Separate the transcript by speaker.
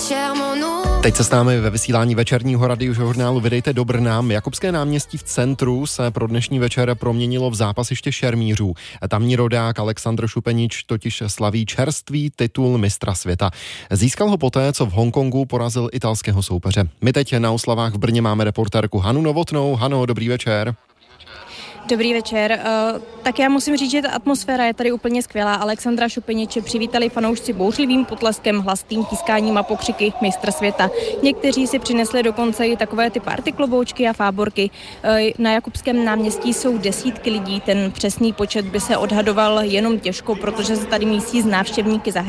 Speaker 1: Teď se s námi ve vysílání večerního radiožurnálu vydejte do Brna. Jakubské náměstí v centru se pro dnešní večer proměnilo v zápasiště šermířů. Tamní rodák Alexandr Šupenič totiž slaví čerstvý titul mistra světa. Získal ho poté, co v Hongkongu porazil italského soupeře. My teď na oslavách v Brně máme reportérku Hanu Novotnou. Hano, dobrý večer.
Speaker 2: Dobrý večer. Tak já musím říct, že ta atmosféra je tady úplně skvělá. Alexandra Šupeniče přivítali fanoušci bouřlivým potleskem, hlasným tiskáním a pokřiky mistr světa. Někteří si přinesli dokonce i takové ty party kloboučky a fáborky. Na Jakubském náměstí jsou desítky lidí. Ten přesný počet by se odhadoval jenom těžko, protože se tady místí z návštěvníky